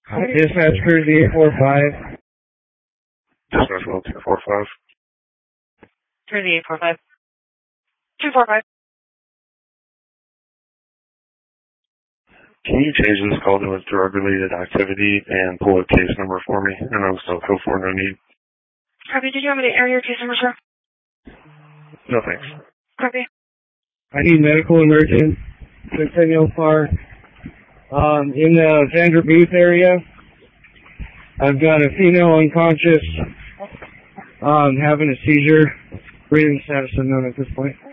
Dispatch Cruise 845. Dispatch 1245. Cruise 845. 245. Can you change this call to a drug-related activity and pull a case number for me? And I'm still code for no need. Copy. Did you want me to enter your case number, sir? No thanks. Copy. I need medical emergency. Centennial Park. In the Vanderbilt area. I've got a female unconscious, having a seizure. Breathing status unknown at this point.